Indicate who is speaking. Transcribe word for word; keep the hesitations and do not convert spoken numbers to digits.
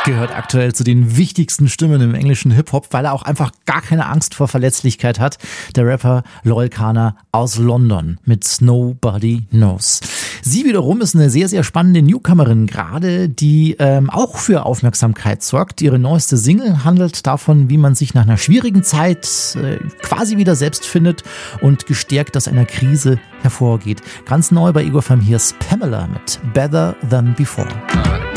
Speaker 1: Gehört aktuell zu den wichtigsten Stimmen im englischen Hip-Hop, weil er auch einfach gar keine Angst vor Verletzlichkeit hat. Der Rapper Loyle Carner aus London mit Nobody Knows. Sie wiederum ist eine sehr, sehr spannende Newcomerin gerade, die ähm, auch für Aufmerksamkeit sorgt. Ihre neueste Single handelt davon, wie man sich nach einer schwierigen Zeit äh, quasi wieder selbst findet und gestärkt aus einer Krise hervorgeht. Ganz neu bei Ego Fam, hier ist Pamela mit Better Than Before.